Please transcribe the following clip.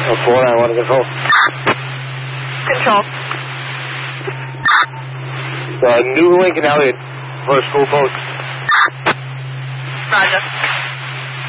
491 control. Control. New Lincoln Elliott for school post. Roger.